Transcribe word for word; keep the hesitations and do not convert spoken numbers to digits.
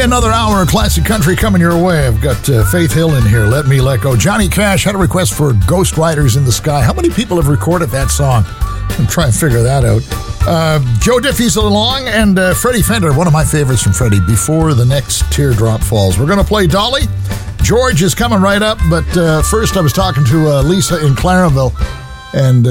Okay, another hour of classic country coming your way. I've got uh, Faith Hill in here. Let Me Let Go. Johnny Cash had a request for Ghost Riders in the Sky. How many people have recorded that song? I'm trying to figure that out. Uh, Joe Diffie's along, and uh, Freddie Fender, one of my favorites from Freddie, Before the Next Teardrop Falls. We're going to play Dolly. George is coming right up, but uh, first I was talking to uh, Lisa in Clarenville, and uh,